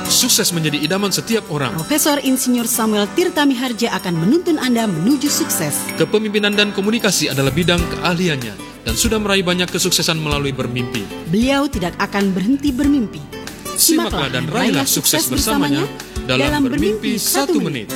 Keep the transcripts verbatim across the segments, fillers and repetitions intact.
Sukses menjadi idaman setiap orang. Profesor Insinyur Samuel Tirta Miharja akan menuntun Anda menuju sukses. Kepemimpinan dan komunikasi adalah bidang keahliannya dan sudah meraih banyak kesuksesan melalui bermimpi. Beliau tidak akan berhenti bermimpi. Simaklah dan raihlah sukses bersamanya dalam Bermimpi Satu Menit.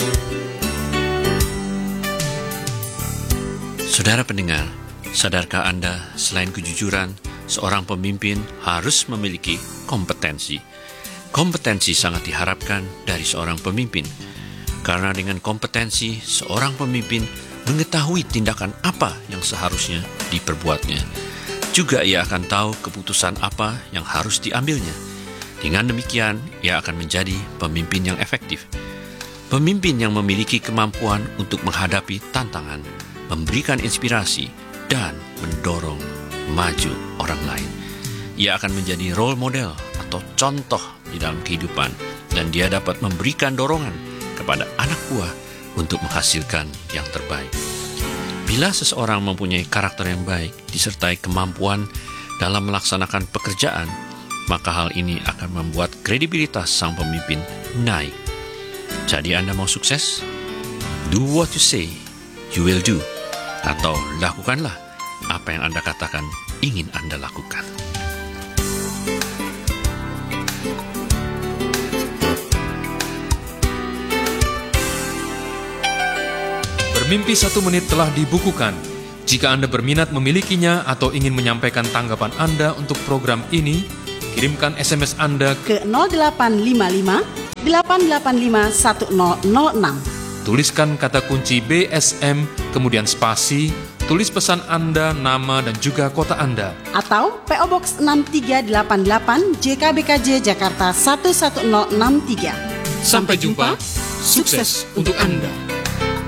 Saudara pendengar, sadarkah Anda selain kejujuran, seorang pemimpin harus memiliki kompetensi? Kompetensi sangat diharapkan dari seorang pemimpin, karena dengan kompetensi, seorang pemimpin mengetahui tindakan apa yang seharusnya diperbuatnya. Juga ia akan tahu keputusan apa yang harus diambilnya. Dengan demikian, ia akan menjadi pemimpin yang efektif. Pemimpin yang memiliki kemampuan untuk menghadapi tantangan, memberikan inspirasi, dan mendorong maju orang lain. Ia akan menjadi role model atau contoh di dalam kehidupan, dan dia dapat memberikan dorongan kepada anak buah untuk menghasilkan yang terbaik. Bila seseorang mempunyai karakter yang baik disertai kemampuan dalam melaksanakan pekerjaan, maka hal ini akan membuat kredibilitas sang pemimpin naik. Jadi Anda mau sukses? Do what you say you will do. Atau lakukanlah apa yang Anda katakan ingin Anda lakukan. Bermimpi Satu Menit telah dibukukan. Jika Anda berminat memilikinya atau ingin menyampaikan tanggapan Anda untuk program ini, kirimkan S M S Anda ke nol delapan lima lima delapan delapan lima satu nol nol enam. Tuliskan kata kunci B S M, kemudian spasi, tulis pesan Anda, nama, dan juga kota Anda. Atau P O Box enam tiga delapan delapan J K B K J Jakarta satu satu nol enam tiga. Sampai jumpa, sukses untuk Anda.